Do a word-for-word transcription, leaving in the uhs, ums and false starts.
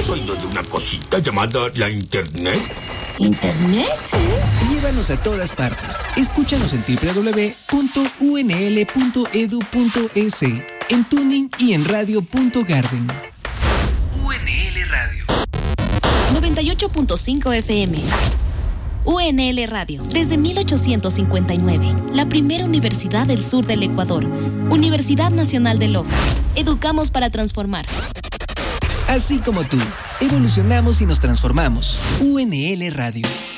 oído de una cosita llamada la Internet? ¿Internet? ¿Sí? Llévanos a todas partes. Escúchanos en doble u doble u doble u punto u n l punto e d u punto e s, en Tuning y en radio punto garden. U N L Radio. noventa y ocho punto cinco F M. U N L Radio, desde mil ochocientos cincuenta y nueve, la primera universidad del sur del Ecuador. Universidad Nacional de Loja. Educamos para transformar. Así como tú, evolucionamos y nos transformamos. U N L Radio.